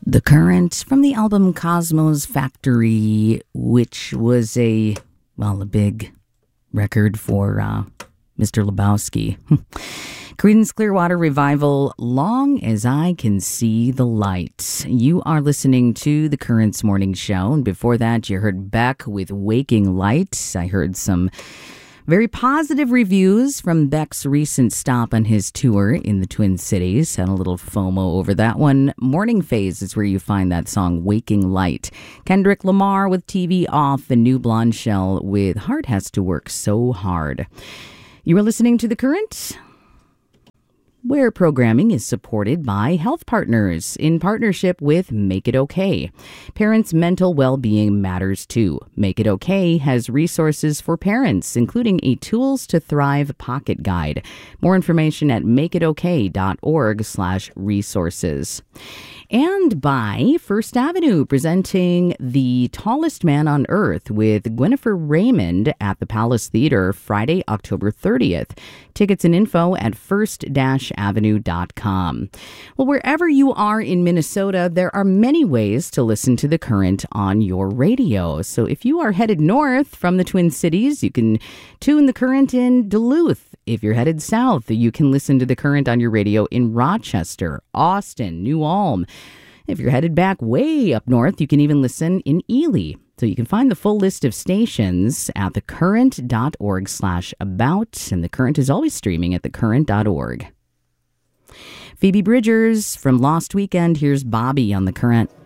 The Current from the album Cosmos Factory, which was a big record for Mr. Lebowski. Creedence Clearwater Revival, Long as I Can See the Light. You are listening to The Current's Morning Show, and before that you heard Beck with Waking Light. I heard some very positive reviews from Beck's recent stop on his tour in the Twin Cities. Had a little FOMO over that one. Morning Phase is where you find that song, Waking Light. Kendrick Lamar with TV Off, and New Blonde Shell with Heart Has to Work So Hard. You are listening to The Current, where programming is supported by Health Partners in partnership with Make It Okay. Parents' mental well-being matters too. Make It Okay has resources for parents, including a Tools to Thrive pocket guide. More information at makeitook.org/resources. And by First Avenue, presenting The Tallest Man on Earth with Gwynnifer Raymond at the Palace Theater Friday, October 30th. Tickets and info at first-avenue.com. Well, wherever you are in Minnesota, there are many ways to listen to The Current on your radio. So if you are headed north from the Twin Cities, you can tune The Current in Duluth. If you're headed south, you can listen to The Current on your radio in Rochester, Austin, New Ulm. If you're headed back way up north, you can even listen in Ely. So you can find the full list of stations at thecurrent.org/about, and The Current is always streaming at thecurrent.org. Phoebe Bridgers from Lost Weekend, here's Bobby on The Current.